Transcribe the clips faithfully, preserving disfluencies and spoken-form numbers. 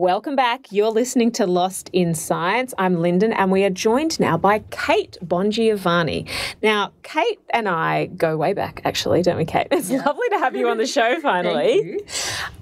Welcome back. You're listening to Lost in Science. I'm Lyndon, and we are joined now by Kate Bongiovanni. Now, Kate and I go way back, actually, don't we, Kate? It's yeah. lovely to have you on the show finally. Thank you.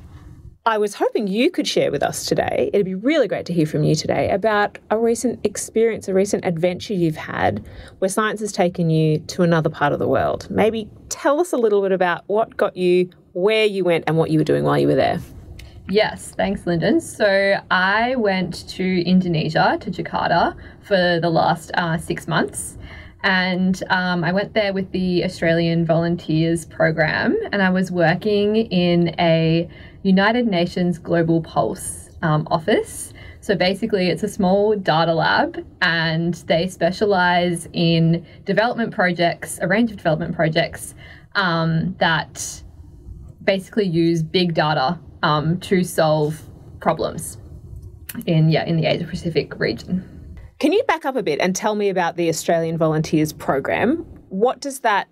I was hoping you could share with us today, it'd be really great to hear from you today, about a recent experience, a recent adventure you've had where science has taken you to another part of the world. Maybe tell us a little bit about what got you, where you went, and what you were doing while you were there. Yes, thanks, Lyndon. So I went to Indonesia, to Jakarta, for the last uh, six months. And um, I went there with the Australian Volunteers Program, and I was working in a United Nations Global Pulse um, office. So basically it's a small data lab, and they specialise in development projects, a range of development projects um, that basically use big data um, to solve problems in, yeah, in the Asia Pacific region. Can you back up a bit and tell me about the Australian Volunteers Program? What does that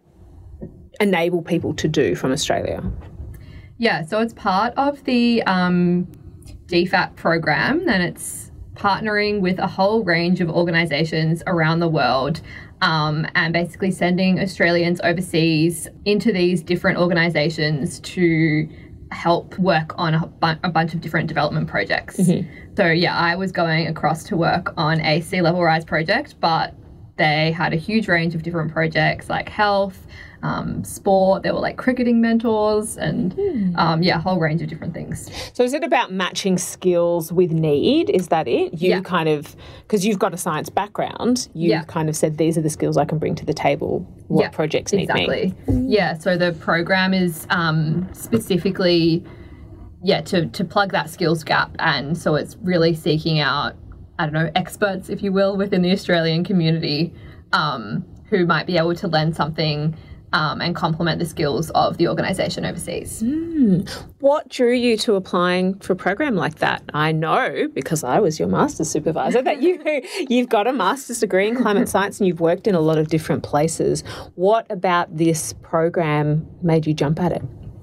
enable people to do from Australia? Yeah, so it's part of the um, D FAT program, and it's partnering with a whole range of organisations around the world um, and basically sending Australians overseas into these different organisations to help work on a, bu- a bunch of different development projects. Mm-hmm. So yeah, I was going across to work on a sea level rise project, but they had a huge range of different projects like health, um, sport, there were like cricketing mentors and mm. um, yeah, a whole range of different things. So is it about matching skills with need? Is that it? You yeah. kind of, because you've got a science background, you've yeah. kind of said these are the skills I can bring to the table. What yeah, projects need exactly. me? Yeah, so the program is um, specifically, yeah, to, to plug that skills gap. And so it's really seeking out, I don't know, experts, if you will, within the Australian community um, who might be able to lend something um, and complement the skills of the organisation overseas. Mm. What drew you to applying for a program like that? I know, because I was your master's supervisor, that you, you've got a master's degree in climate science and you've worked in a lot of different places. What about this program made you jump at it?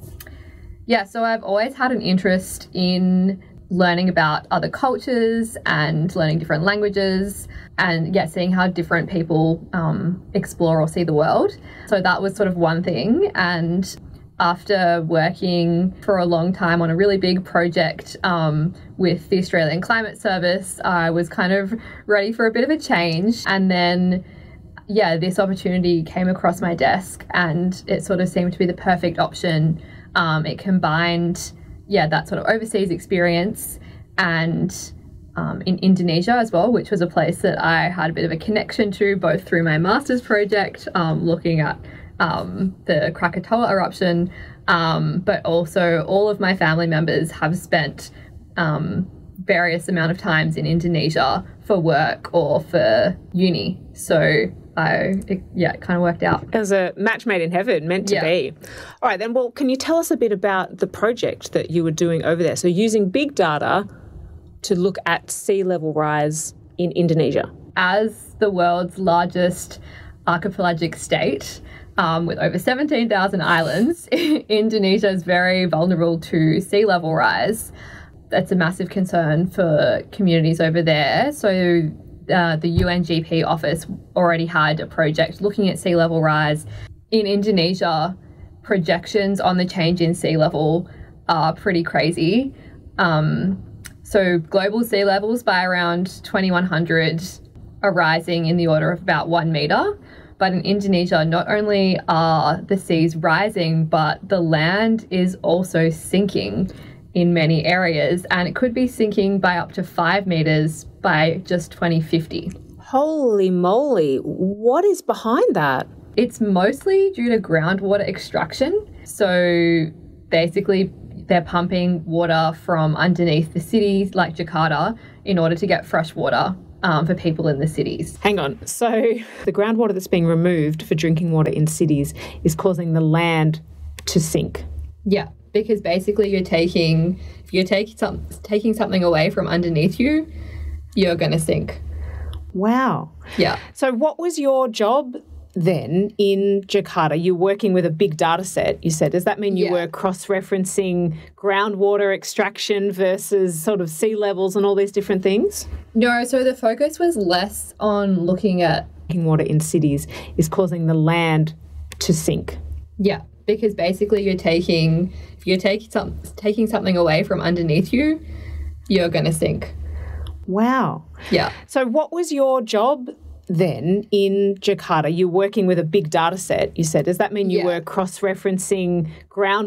Yeah, so I've always had an interest in learning about other cultures and learning different languages and, yeah, seeing how different people um, explore or see the world. So that was sort of one thing. And after working for a long time on a really big project um, with the Australian Climate Service, I was kind of ready for a bit of a change. And then, yeah, this opportunity came across my desk and it sort of seemed to be the perfect option. Um, it combined yeah, that sort of overseas experience and um, in Indonesia as well, which was a place that I had a bit of a connection to, both through my master's project, um, looking at um, the Krakatoa eruption, um, but also all of my family members have spent um, various amount of times in Indonesia for work or for uni. So I, it, yeah, it kind of worked out. It was a match made in heaven, meant to yeah. be. All right, then, well, can you tell us a bit about the project that you were doing over there? So using big data to look at sea level rise in Indonesia. As the world's largest archipelagic state, um, with over seventeen thousand islands, Indonesia is very vulnerable to sea level rise. That's a massive concern for communities over there. So Uh, the U N G P office already had a project looking at sea level rise. In Indonesia, projections on the change in sea level are pretty crazy. Um, so global sea levels by around twenty-one hundred are rising in the order of about one metre. But in Indonesia, not only are the seas rising, but the land is also sinking in many areas, and it could be sinking by up to five metres by just twenty fifty. Holy moly, what is behind that? It's mostly due to groundwater extraction. So basically they're pumping water from underneath the cities like Jakarta in order to get fresh water um, for people in the cities. Hang on, so the groundwater that's being removed for drinking water in cities is causing the land to sink? Yeah. Because basically you're taking, if you're taking, some, taking something away from underneath you, you're going to sink. Wow. Yeah. So what was your job then in Jakarta, you're working with a big data set, you said. Does that mean you Yeah. were cross-referencing groundwater extraction versus sort of sea levels and all these different things? No, so the focus was less on looking at, Drinking water in cities is causing the land to sink. yeah, because basically you're taking, if you're taking, some, taking something away from underneath you, you're going to sink. Wow. Yeah. So what was your job then in Jakarta? You're working with a big data set, you said. Does that mean you Yeah. were cross-referencing ground